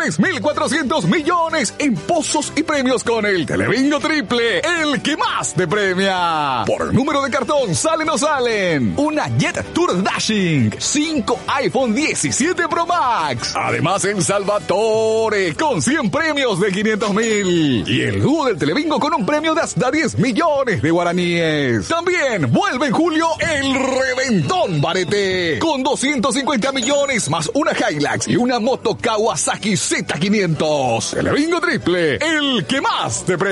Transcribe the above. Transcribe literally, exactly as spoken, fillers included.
tres mil cuatrocientos millones en pozos y premios con el Telebingo Triple, el que más te premia. Por número de cartón, ¿salen o salen? Una Jet Tour Dashing, cinco iPhone diecisiete Pro Max. Además en Salvatore, con cien premios de quinientos mil. Y el dúo del Telebingo con un premio de hasta diez millones de guaraníes. También vuelve en julio el Reventón Barete, con doscientos cincuenta millones más una Hilux y una moto Kawasaki Z quinientos. Telebingo Triple, el que más te premia.